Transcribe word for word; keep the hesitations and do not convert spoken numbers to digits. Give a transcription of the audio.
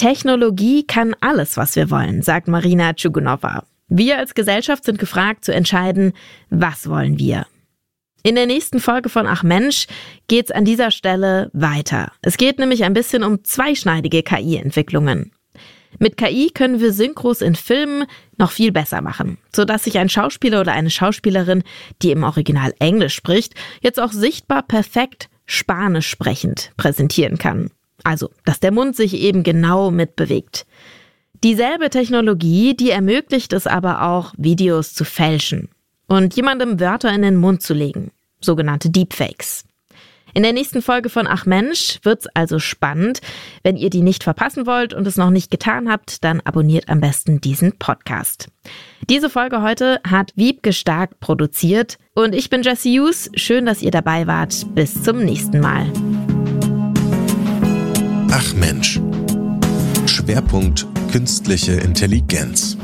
Technologie kann alles, was wir wollen, sagt Marina Tschugunova. Wir als Gesellschaft sind gefragt zu entscheiden, was wollen wir. In der nächsten Folge von Ach Mensch geht's an dieser Stelle weiter. Es geht nämlich ein bisschen um zweischneidige K I-Entwicklungen. Mit K I können wir Synchros in Filmen noch viel besser machen, sodass sich ein Schauspieler oder eine Schauspielerin, die im Original Englisch spricht, jetzt auch sichtbar perfekt Spanisch sprechend präsentieren kann. Also, dass der Mund sich eben genau mitbewegt. Dieselbe Technologie, die ermöglicht es aber auch, Videos zu fälschen und jemandem Wörter in den Mund zu legen, sogenannte Deepfakes. In der nächsten Folge von Ach Mensch wird's also spannend. Wenn ihr die nicht verpassen wollt und es noch nicht getan habt, dann abonniert am besten diesen Podcast. Diese Folge heute hat Wiebke Stark produziert und ich bin Jessie Hughes. Schön, dass ihr dabei wart. Bis zum nächsten Mal. Ach Mensch. Schwerpunkt Künstliche Intelligenz.